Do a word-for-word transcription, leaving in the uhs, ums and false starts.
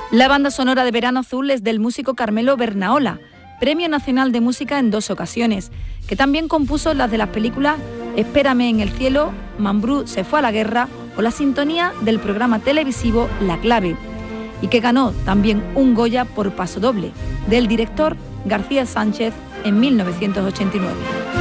La banda sonora de Verano Azul es del músico Carmelo Bernaola, Premio Nacional de Música en dos ocasiones, que también compuso las de las películas Espérame en el cielo, Mambrú se fue a la guerra o la sintonía del programa televisivo La Clave, y que ganó también un Goya por Pasodoble, del director García Sánchez en mil novecientos ochenta y nueve.